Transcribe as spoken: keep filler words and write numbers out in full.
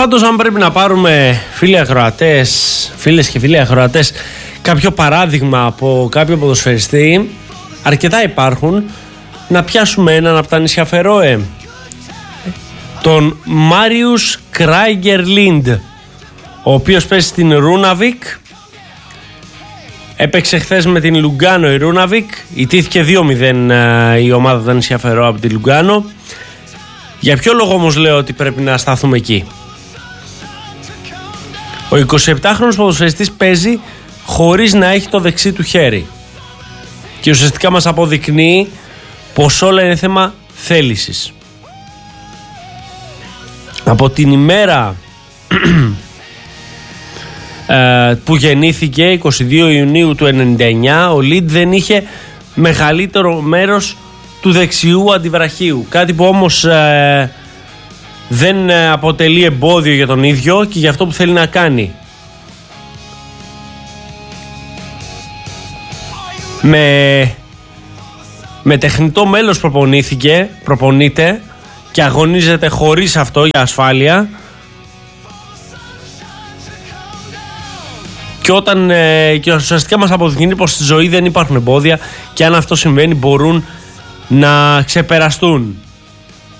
Πάντως, αν πρέπει να πάρουμε φίλοι ακροατές, φίλες και φίλοι ακροατές, κάποιο παράδειγμα από κάποιο ποδοσφαιριστή, αρκετά υπάρχουν. Να πιάσουμε έναν από τα νησιά Φερόε, τον Μάριους Κράιγκερ Λίντ, ο οποίος παίζει στην Ρούναβικ. Έπαιξε χθες με την Λουγκάνο η Ρούναβικ. ιτήθηκε δύο μηδέν η ομάδα των νησιά Φερόε από τη Λουγκάνο. Για ποιο λόγο όμως λέω ότι πρέπει να σταθούμε εκεί? Ο εικοσιεπτάχρονος ποδοσφαιριστής παίζει χωρίς να έχει το δεξί του χέρι και ουσιαστικά μας αποδεικνύει πως όλα είναι θέμα θέλησης. Από την ημέρα ε, που γεννήθηκε, εικοστή δεύτερη Ιουνίου του ενενήντα εννιά, ο Λιντ δεν είχε μεγαλύτερο μέρος του δεξιού αντιβραχίου, κάτι που όμως ε, δεν αποτελεί εμπόδιο για τον ίδιο και για αυτό που θέλει να κάνει. Με, με τεχνητό μέλος προπονήθηκε, προπονείται και αγωνίζεται χωρίς αυτό για ασφάλεια. Και όταν ε, και ουσιαστικά μας αποδεικνύει πως στη ζωή δεν υπάρχουν εμπόδια και αν αυτό συμβαίνει μπορούν να ξεπεραστούν.